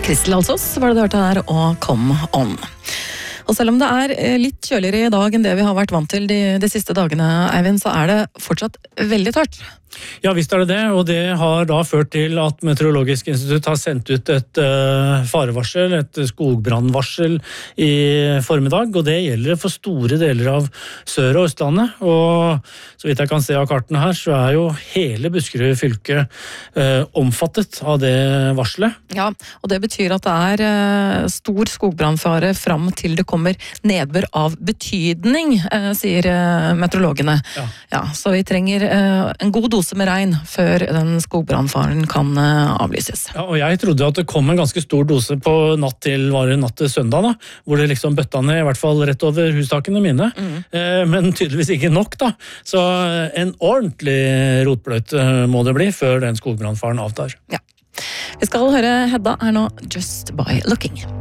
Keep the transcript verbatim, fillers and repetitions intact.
Kristel Alsos var det du hørte her, og Come On. Og selv om det er litt kjøligere i dag enn det vi har vært vant til de, de siste dagene, Eivind, så er det fortsatt veldig tørt. Ja, visst er det det, og det har da ført til at Meteorologisk institutt har sendt ut et uh, farevarsel, et skogbrannvarsel i formiddag, og det gjelder for store deler av Sør- og Østlandet, og så vidt jeg kan se av kartene her, så er jo hele Buskerud fylke uh, omfattet av det varselet. Ja, og det betyr at det er uh, stor skogbrannfare fram til det kommer nedbør av betydning, uh, sier uh, meteorologene. Ja. Ja, så vi trenger uh, en god dose med regn før den skogbrannfaren kan uh, avlyses. Ja, og jeg trodde at det kom en ganske stor dose på natt til, var det natt til søndag da, hvor det liksom bøtta ned, i hvert fall rett over hustakene mine, mm. uh, men tydeligvis ikke nok da. Så en ordentlig rotbløt uh, må det bli før den skogbrannfaren avtar. Ja. Vi skal høre Hedda er nå Just by Looking.